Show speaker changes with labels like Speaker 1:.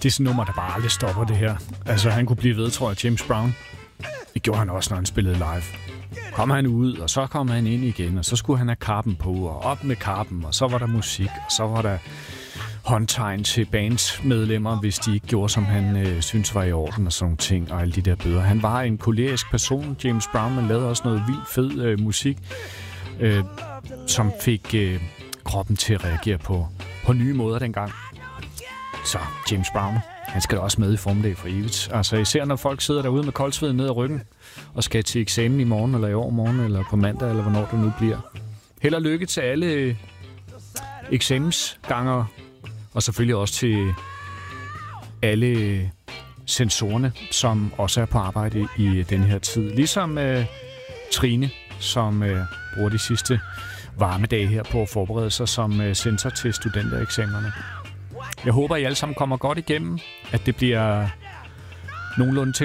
Speaker 1: Det er sådan nummer, der bare aldrig stopper det her. Altså, han kunne blive ved, tror jeg, James Brown. Det gjorde han også, når han spillede live. Kom han ud, og så kom han ind igen, og så skulle han have kappen på, og op med kappen, og så var der musik, og så var der håndtegn til bandsmedlemmer, hvis de ikke gjorde, som han synes var i orden, og sådan nogle ting, og alle de der bøder. Han var en kolerisk person, James Brown, men lavede også noget vildt fed musik, som fik kroppen til at reagere på nye måder dengang. Så James Brown, han skal da også med i formiddag for evigt. Altså især når folk sidder derude med koldsveden ned ad ryggen og skal til eksamen i morgen, eller i overmorgen, eller på mandag, eller hvornår det nu bliver. Held og lykke til alle eksamensganger, og selvfølgelig også til alle sensorerne, som også er på arbejde i den her tid. Ligesom Trine, som bruger de sidste varme dage her på at forberede sig som sensor til studentereksamenerne. Jeg håber, I alle sammen kommer godt igennem, at det bliver nogenlunde til